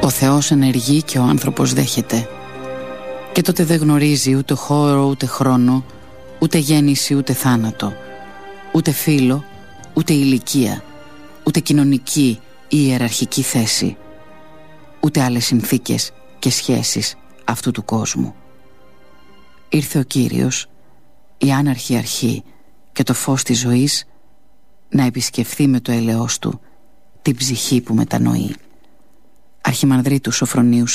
Ο Θεός ενεργεί και ο άνθρωπος δέχεται. Και τότε δεν γνωρίζει ούτε χώρο ούτε χρόνο, ούτε γέννηση ούτε θάνατο, ούτε φύλο, ούτε ηλικία, ούτε κοινωνική ή ιεραρχική θέση, ούτε άλλες συνθήκες και σχέσεις αυτού του κόσμου. Ήρθε ο Κύριος, η άναρχη αρχή και το φως της ζωής, να επισκεφθεί με το έλεος του την ψυχή που μετανοεί. Αρχιμανδρίτου Σωφρονίου